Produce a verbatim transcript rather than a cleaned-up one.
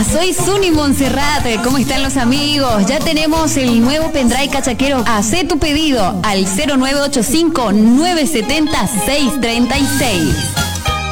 soy Suni Montserrat. ¿Cómo están los amigos? Ya tenemos el nuevo pendrive cachaquero. Hacé tu pedido al cero nueve ocho cinco, nueve siete cero, seis tres seis.